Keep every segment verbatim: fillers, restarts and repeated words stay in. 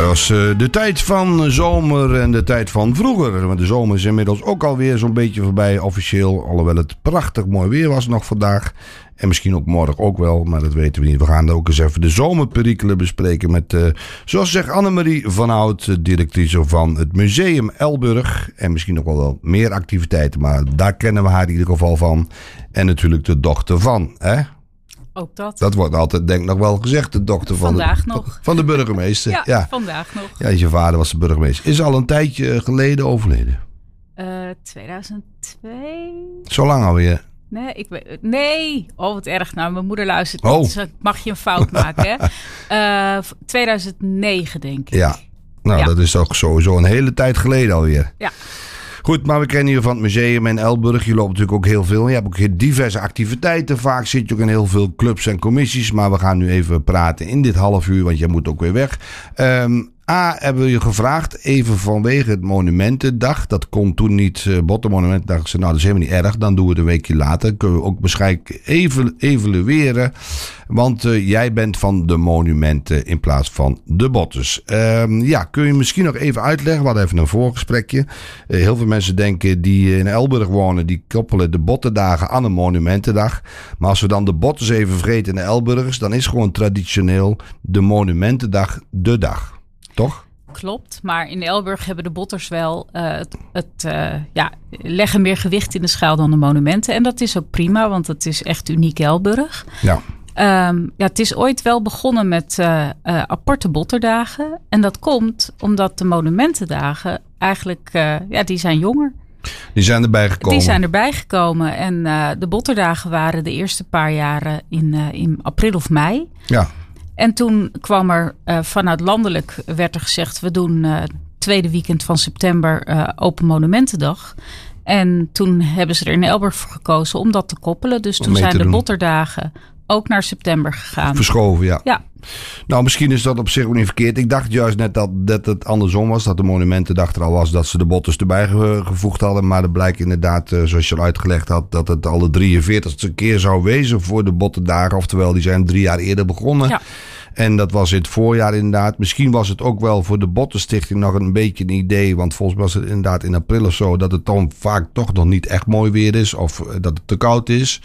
Dat was uh, de tijd van zomer en de tijd van vroeger. Want de zomer is inmiddels ook alweer zo'n beetje voorbij officieel. Alhoewel het prachtig mooi weer was nog vandaag. En misschien ook morgen ook wel, maar dat weten we niet. We gaan ook eens even de zomerperikelen bespreken met, uh, zoals zegt Annemarie van Hout, directrice van het Museum Elburg. En misschien nog wel, wel meer activiteiten, maar daar kennen we haar in ieder geval van. En natuurlijk de dochter van, hè? Ook dat. Dat wordt altijd, denk ik, nog wel gezegd, de dochter van, vandaag de, nog. van de burgemeester. ja, ja, vandaag nog. Ja, je vader was de burgemeester. Is al een tijdje geleden overleden? Uh, tweeduizend twee? Zo lang alweer? Nee, ik weet, nee. Oh, wat erg. Nou, mijn moeder luistert. Oh. Dus mag je een fout maken, hè? Uh, tweeduizend negen, denk ik. Ja, nou, ja. Dat is toch sowieso een hele tijd geleden alweer. Ja. Goed, maar we kennen je van het museum in Elburg. Je loopt natuurlijk ook heel veel. Je hebt ook diverse activiteiten. Vaak zit je ook in heel veel clubs en commissies. Maar we gaan nu even praten in dit half uur, want jij moet ook weer weg. Um, A, hebben we je gevraagd, even vanwege het Monumentendag. Dat kon toen niet, uh, Botte Monumentendag. Ik zei, nou, dat is helemaal niet erg. Dan doen we het een weekje later. Kunnen we ook waarschijnlijk even evalueren. Want uh, jij bent van de monumenten in plaats van de bottes. Um, ja, kun je misschien nog even uitleggen? We hadden even een voorgesprekje. Uh, heel veel mensen denken die in Elburg wonen, die koppelen de bottendagen aan een Monumentendag. Maar als we dan de bottes even vergeten in de Elburgers, dan is gewoon traditioneel de Monumentendag de dag. Toch? Klopt, maar in Elburg hebben de botters wel uh, het, het uh, ja, leggen meer gewicht in de schaal dan de monumenten. En dat is ook prima, want het is echt uniek Elburg. Ja. Um, ja, het is ooit wel begonnen met uh, uh, aparte botterdagen. En dat komt omdat de monumentendagen eigenlijk, uh, ja, die zijn jonger. Die zijn erbij gekomen. Die zijn erbij gekomen. En uh, de botterdagen waren de eerste paar jaren in, uh, in april of mei. Ja. En toen kwam er uh, vanuit landelijk, werd er gezegd, we doen uh, tweede weekend van september uh, Open Monumentendag. En toen hebben ze er in Elburg voor gekozen om dat te koppelen. Dus toen zijn de doen. botterdagen ook naar september gegaan. Verschoven, ja. Ja. Nou, misschien is dat op zich ook niet verkeerd. Ik dacht juist net dat, dat het andersom was. Dat de Monumentendag er al was. Dat ze de botters erbij gevoegd hadden. Maar dat blijkt inderdaad, zoals je al uitgelegd had, dat het al de drieënveertigste keer zou wezen voor de bottendagen. Oftewel, die zijn drie jaar eerder begonnen. Ja. En dat was in het voorjaar inderdaad. Misschien was het ook wel voor de Bottenstichting nog een beetje een idee. Want volgens mij was het inderdaad in april of zo. Dat het dan vaak toch nog niet echt mooi weer is. Of dat het te koud is.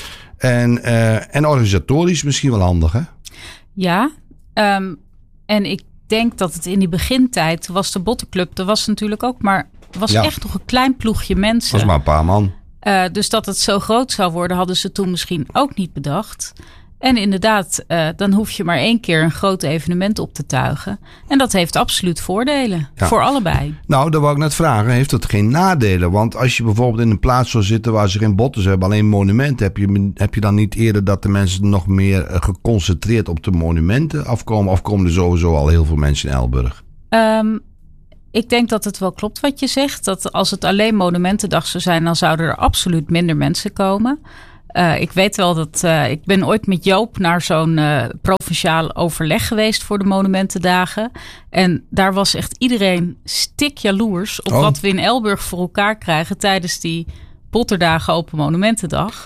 En, uh, en organisatorisch misschien wel handig, hè? Ja, um, en ik denk dat het in die begintijd was de Bottenclub. Er was natuurlijk ook maar, was ja. echt nog een klein ploegje mensen. Dat was maar een paar man. Uh, dus dat het zo groot zou worden, hadden ze toen misschien ook niet bedacht. En inderdaad, uh, dan hoef je maar één keer een groot evenement op te tuigen. En dat heeft absoluut voordelen. Ja. Voor allebei. Nou, dat wou ik net vragen. Heeft dat geen nadelen? Want als je bijvoorbeeld in een plaats zou zitten waar ze geen botten hebben, alleen monumenten, heb je, heb je dan niet eerder dat de mensen nog meer geconcentreerd op de monumenten afkomen? Of komen er sowieso al heel veel mensen in Elburg? Um, ik denk dat het wel klopt wat je zegt. Dat als het alleen Monumentendag zou zijn, dan zouden er absoluut minder mensen komen. Uh, ik weet wel dat uh, ik ben ooit met Joop naar zo'n uh, provinciaal overleg geweest voor de Monumentendagen. En daar was echt iedereen stik jaloers op oh. wat we in Elburg voor elkaar krijgen tijdens die Botterdagen Open Monumentendag.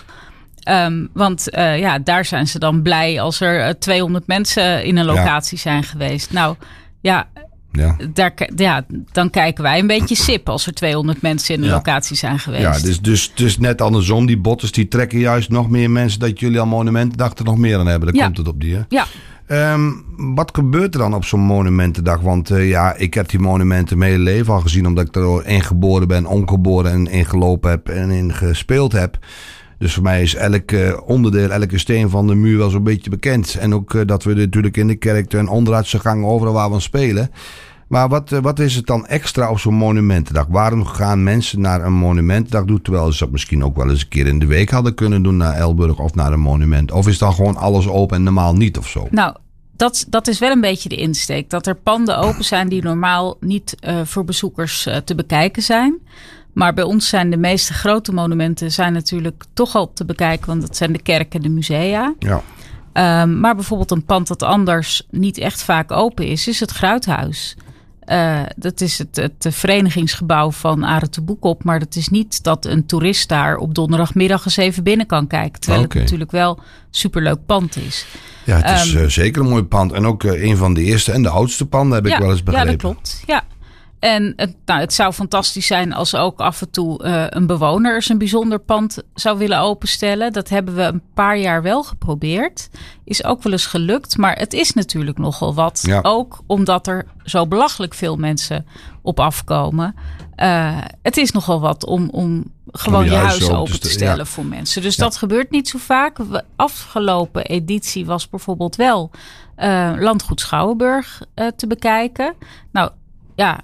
Um, want uh, ja, daar zijn ze dan blij als er uh, tweehonderd mensen in een locatie ja. zijn geweest. Nou ja... Ja. Daar, ja, dan kijken wij een beetje sip als er tweehonderd mensen in de ja. locatie zijn geweest. Ja, dus, dus, dus net andersom. Die botters die trekken juist nog meer mensen dat jullie al Monumentendag er nog meer aan hebben. Daar ja. komt het op die, hè? Ja. Um, wat gebeurt er dan op zo'n Monumentendag? Want uh, ja, ik heb die monumenten mijn hele leven al gezien, omdat ik er in geboren ben, ongeboren en in gelopen heb en in gespeeld heb. Dus voor mij is elk uh, onderdeel, elke steen van de muur wel zo'n beetje bekend. En ook uh, dat we natuurlijk in de kerk en onderuitse gang overal waar we spelen. Maar wat, uh, wat is het dan extra op zo'n Monumentendag? Waarom gaan mensen naar een Monumentendag doen, terwijl ze dat misschien ook wel eens een keer in de week hadden kunnen doen naar Elburg of naar een monument? Of is dan gewoon alles open en normaal niet of zo? Nou, dat, dat is wel een beetje de insteek. Dat er panden open zijn die normaal niet uh, voor bezoekers uh, te bekijken zijn. Maar bij ons zijn de meeste grote monumenten zijn natuurlijk toch al te bekijken, want dat zijn de kerken en de musea. Ja. Um, maar bijvoorbeeld een pand dat anders niet echt vaak open is, is het Gruithuis. Uh, dat is het, het verenigingsgebouw van Arend de Boekop. Maar dat is niet dat een toerist daar op donderdagmiddag eens even binnen kan kijken. Terwijl okay. het natuurlijk wel superleuk pand is. Ja, het is um, uh, zeker een mooi pand. En ook uh, een van de eerste en de oudste panden heb ik ja, wel eens begrepen. Ja, dat klopt. Ja. En het, nou, het zou fantastisch zijn als ook af en toe uh, een bewoner eens een bijzonder pand zou willen openstellen. Dat hebben we een paar jaar wel geprobeerd. Is ook wel eens gelukt. Maar het is natuurlijk nogal wat. Ja. Ook omdat er zo belachelijk veel mensen op afkomen. Uh, het is nogal wat om, om gewoon om je, je huis, huis open te stellen ja. voor mensen. Dus ja. dat gebeurt niet zo vaak. Afgelopen editie was bijvoorbeeld wel uh, Landgoed Schouwenburg uh, te bekijken. Nou ja...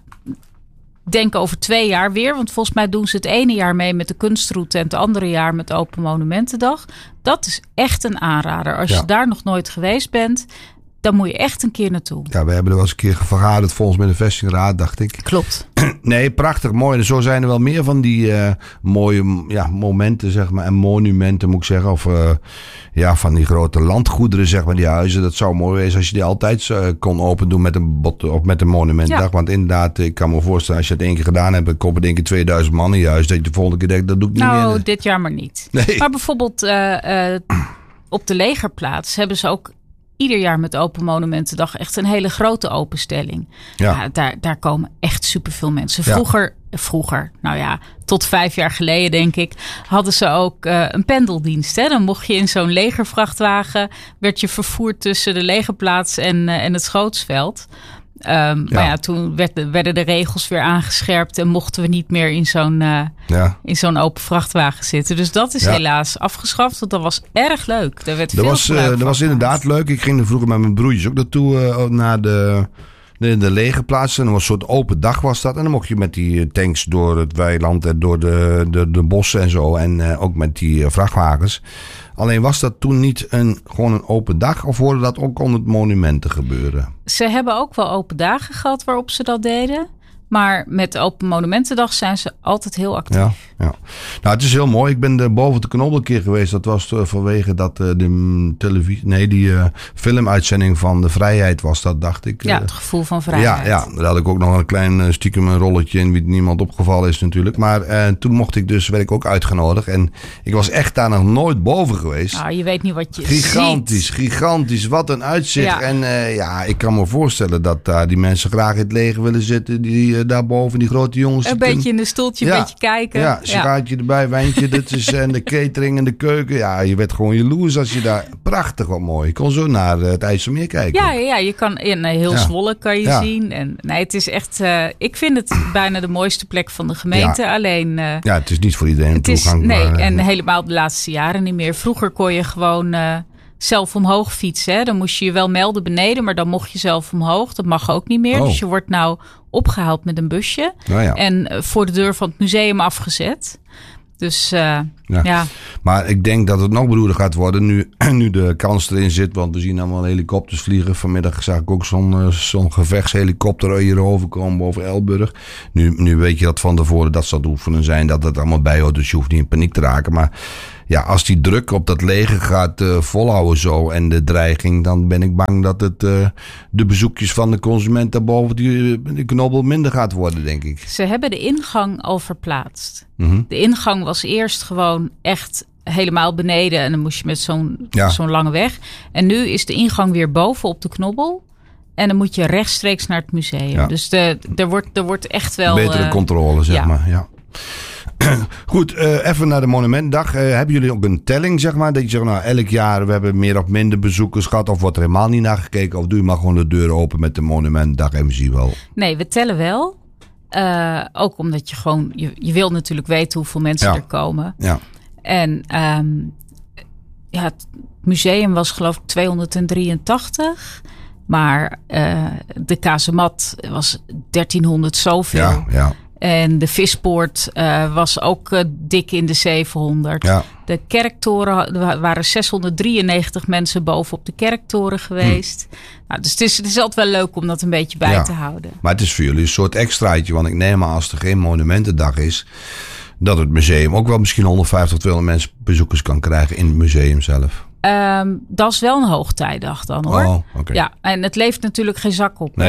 Denk over twee jaar weer. Want volgens mij doen ze het ene jaar mee met de kunstroute en het andere jaar met Open Monumentendag. Dat is echt een aanrader. Als ja. je daar nog nooit geweest bent, dan moet je echt een keer naartoe. Ja, we hebben er wel eens een keer vergaderd volgens met de vestingraad, dacht ik. Klopt. Nee, prachtig, mooi. En zo zijn er wel meer van die uh, mooie ja, momenten, zeg maar. En monumenten, moet ik zeggen. Of uh, ja, van die grote landgoederen, zeg maar, die huizen. Dat zou mooi wezen als je die altijd uh, kon open doen met een, bot, of met een monumentdag. Ja. Want inderdaad, ik kan me voorstellen, als je het één keer gedaan hebt, dan komen denk ik tweeduizend man in je huis. Dat je de volgende keer denkt, dat doe ik niet nou, meer. Nou, dit jaar maar niet. Nee. Maar bijvoorbeeld uh, uh, op de Legerplaats hebben ze ook ieder jaar met Open Monumentendag echt een hele grote openstelling. Ja. Ja, daar, daar komen echt superveel mensen. Vroeger, ja. vroeger, nou ja, tot vijf jaar geleden denk ik, hadden ze ook uh, een pendeldienst. Hè? Dan mocht je in zo'n legervrachtwagen, werd je vervoerd tussen de Legerplaats en, uh, en het Schootsveld. Um, ja. Maar ja, toen werd, werden de regels weer aangescherpt en mochten we niet meer in zo'n, uh, ja. in zo'n open vrachtwagen zitten. Dus dat is ja. helaas afgeschaft, want dat was erg leuk. Daar werd dat veel was, uh, dat was inderdaad leuk. Ik ging er vroeger met mijn broertjes ook naartoe uh, naar de, de, de Legerplaats. En was een soort open dag was dat. En dan mocht je met die tanks door het weiland en door de, de, de bossen en zo. En uh, ook met die uh, vrachtwagens. Alleen was dat toen niet een, gewoon een open dag of hoorde dat ook onder het monumenten gebeuren? Ze hebben ook wel open dagen gehad waarop ze dat deden. Maar met Open Monumentendag zijn ze altijd heel actief. Ja, ja. Nou, het is heel mooi. Ik ben er boven de Knobbel een keer geweest. Dat was uh, vanwege dat uh, de televisie, nee, die uh, filmuitzending van de Vrijheid was dat, dacht ik. Ja, het gevoel van vrijheid. Ja, ja, daar had ik ook nog een klein uh, stiekem een rolletje in, wie niemand opgevallen is natuurlijk. Maar uh, toen mocht ik dus, werd ik ook uitgenodigd. En ik was echt daar nog nooit boven geweest. Nou, je weet niet wat je gigantisch, ziet. Gigantisch, wat een uitzicht. Ja. En uh, ja, ik kan me voorstellen dat daar uh, die mensen graag in het leger willen zitten, die uh, daarboven, die grote jongens. Een beetje in de stoeltje, ja. een beetje kijken. Ja, sigaartje ja. erbij, wijntje. Dat is, en de catering en de keuken. Ja, je werd gewoon jaloers als je daar... Prachtig, wat mooi. Je kon zo naar uh, het IJsselmeer kijken. Ja, ja, je kan in heel ja. Zwolle kan je ja. zien. En, nee, het is echt... Uh, ik vind het bijna de mooiste plek van de gemeente. Ja. Alleen... Uh, ja, het is niet voor iedereen het toegankbaar. Is, nee, en helemaal de laatste jaren niet meer. Vroeger kon je gewoon... Uh, zelf omhoog fietsen. Hè? Dan moest je je wel melden beneden, maar dan mocht je zelf omhoog. Dat mag ook niet meer. Oh. Dus je wordt nou opgehaald met een busje. Oh ja. En uh, voor de deur van het museum afgezet. Dus uh, ja. ja. Maar ik denk dat het nog beroerder gaat worden nu, nu de kans erin zit. Want we zien allemaal helikopters vliegen. Vanmiddag zag ik ook zo'n, uh, zo'n gevechtshelikopter hierover komen boven Elburg. Nu, nu weet je dat van tevoren dat zal oefenen zijn. Dat het allemaal bijhoudt. Dus je hoeft niet in paniek te raken. Maar ja, als die druk op dat leger gaat uh, volhouden zo en de dreiging, dan ben ik bang dat het uh, de bezoekjes van de consument daarboven die, die knobbel minder gaat worden, denk ik. Ze hebben de ingang al verplaatst. Mm-hmm. De ingang was eerst gewoon echt helemaal beneden en dan moest je met zo'n, ja. zo'n lange weg. En nu is de ingang weer boven op de knobbel. En dan moet je rechtstreeks naar het museum. Ja. Dus de, er, wordt, er wordt echt wel... betere uh, controle, zeg ja. maar, ja. Goed, uh, even naar de Monumentdag. Uh, hebben jullie ook een telling, zeg maar? Dat je zegt, nou, elk jaar we hebben meer of minder bezoekers gehad. Of wordt er helemaal niet naar gekeken? Of doe je maar gewoon de deur open met de Monumentdag en we zien wel? Nee, we tellen wel. Uh, ook omdat je gewoon... Je, je wil natuurlijk weten hoeveel mensen ja. er komen. Ja. En um, ja, het museum was geloof ik tweehonderddrieëntachtig. Maar uh, de kazemat was dertienhonderd zoveel. Ja, ja. En de Vispoort uh, was ook uh, dik in de zevenhonderd. Ja. De kerktoren, er waren zeshonderddrieënnegentig mensen bovenop de kerktoren geweest. Hm. Nou, dus het is, het is altijd wel leuk om dat een beetje bij ja. te houden. Maar het is voor jullie een soort extraatje. Want ik neem aan als er geen Monumentendag is, dat het museum ook wel misschien honderdvijftig, tweehonderd mensen bezoekers kan krijgen in het museum zelf. Um, dat is wel een hoogtijdag dan hoor. Oh, okay. Ja, en het leeft natuurlijk geen zak op. Nee. Hè?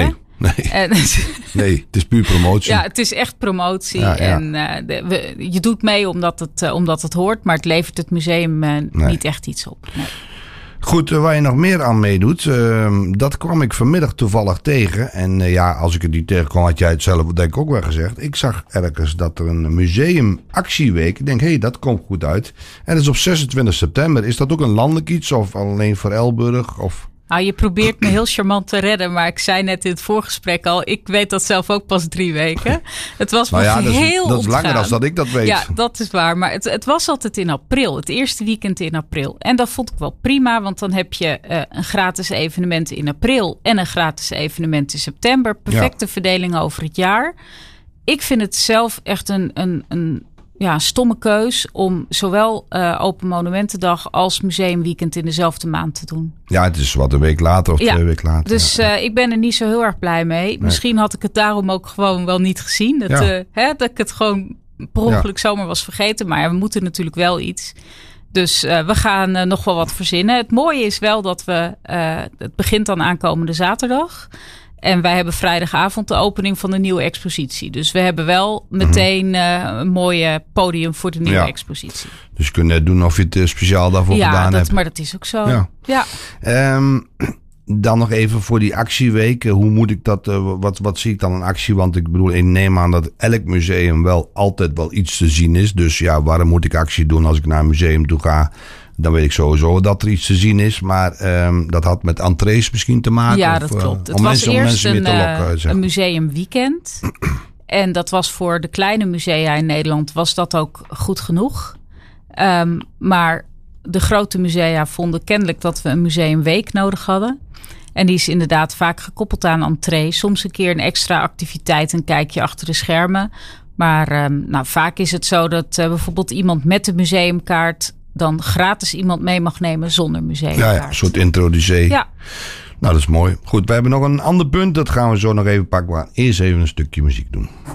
Nee, En, nee, het is puur promotie. Ja, het is echt promotie. Ja, ja. En uh, de, we, je doet mee omdat het, uh, omdat het hoort, maar het levert het museum uh, nee. niet echt iets op. Nee. Goed, uh, waar je nog meer aan meedoet, uh, dat kwam ik vanmiddag toevallig tegen. En uh, ja, als ik het niet tegenkwam, had jij het zelf denk ik ook wel gezegd. Ik zag ergens dat er een museumactieweek, ik denk, hé, hey, dat komt goed uit. En dat is op zesentwintig september. Is dat ook een landelijk iets of alleen voor Elburg? Of... Nou, je probeert me heel charmant te redden, maar ik zei net in het voorgesprek al, ik weet dat zelf ook pas drie weken. Het was me nou ja, dat is, heel dat is langer ontgaan. dan dat ik dat weet. Ja, dat is waar, maar het, het was altijd in april, het eerste weekend in april. En dat vond ik wel prima, want dan heb je uh, een gratis evenement in april en een gratis evenement in september. Perfecte ja. verdeling over het jaar. Ik vind het zelf echt een... een, een Ja, stomme keus om zowel uh, Open Monumentendag als Museumweekend in dezelfde maand te doen. Ja, het is wat een week later of ja, twee weken later. Dus ja. uh, ik ben er niet zo heel erg blij mee. Nee. Misschien had ik het daarom ook gewoon wel niet gezien. Dat, ja. uh, hè, dat ik het gewoon per ongeluk ja. zomaar was vergeten. Maar ja, we moeten natuurlijk wel iets. Dus uh, we gaan uh, nog wel wat verzinnen. Het mooie is wel dat we... Uh, het begint dan aankomende zaterdag. En wij hebben vrijdagavond de opening van de nieuwe expositie. Dus we hebben wel meteen uh, een mooie podium voor de nieuwe ja. expositie. Dus je kunt net doen of je het speciaal daarvoor ja, gedaan dat, hebt. maar dat is ook zo. Ja. ja. Um, dan nog even voor die actieweek. Hoe moet ik dat, uh, wat, wat zie ik dan een actie? Want ik bedoel, ik neem aan dat elk museum wel altijd wel iets te zien is. Dus ja, waarom moet ik actie doen als ik naar een museum toe ga? Dan weet ik sowieso dat er iets te zien is. Maar um, dat had met entrees misschien te maken. Ja, of, dat klopt. Uh, het was eerst een, lokken, uh, een museumweekend. En dat was voor de kleine musea in Nederland was dat ook goed genoeg. Um, maar de grote musea vonden kennelijk dat we een museumweek nodig hadden. En die is inderdaad vaak gekoppeld aan entree. Soms een keer een extra activiteit, een kijkje achter de schermen. Maar um, nou, vaak is het zo dat uh, bijvoorbeeld iemand met de museumkaart dan gratis iemand mee mag nemen zonder museumkaart. Ja, ja, een soort introducee. Ja. Nou, dat is mooi. Goed, we hebben nog een ander punt. Dat gaan we zo nog even pakken. We gaan eerst even een stukje muziek doen.